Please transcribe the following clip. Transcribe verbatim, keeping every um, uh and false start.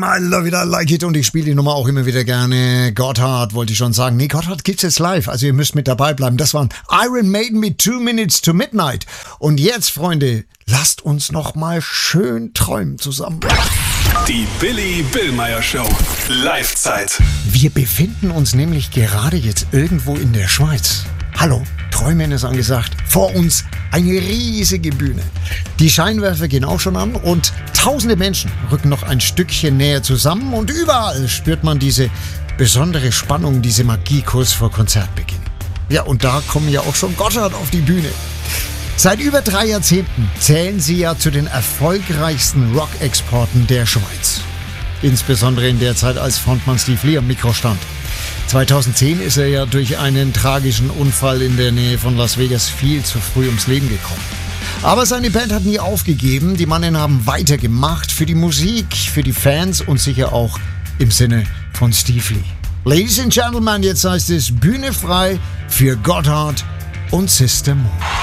I love it, I like it. Und ich spiele die Nummer auch immer wieder gerne. Gotthard wollte ich schon sagen. Nee, Gotthard gibt's jetzt live. Also ihr müsst mit dabei bleiben. Das waren Iron Maiden mit Two Minutes to Midnight. Und jetzt, Freunde, lasst uns noch mal schön träumen zusammen. Die Billy Billmeyer Show. Live-Zeit. Wir befinden uns nämlich gerade jetzt irgendwo in der Schweiz. Hallo, Träumen ist angesagt. Vor uns eine riesige Bühne. Die Scheinwerfer gehen auch schon an und tausende Menschen rücken noch ein Stückchen näher zusammen und überall spürt man diese besondere Spannung, diese Magie kurz vor Konzertbeginn. Ja, und da kommen ja auch schon Gotthard auf die Bühne. Seit über drei Jahrzehnten zählen sie ja zu den erfolgreichsten Rock-Exporten der Schweiz. Insbesondere in der Zeit, als Frontmann Steve Lee am Mikro stand. zweitausendzehn ist er ja durch einen tragischen Unfall in der Nähe von Las Vegas viel zu früh ums Leben gekommen. Aber seine Band hat nie aufgegeben. Die Mannen haben weitergemacht für die Musik, für die Fans und sicher auch im Sinne von Steve Lee. Ladies and Gentlemen, jetzt heißt es Bühne frei für Gotthard und System Moon.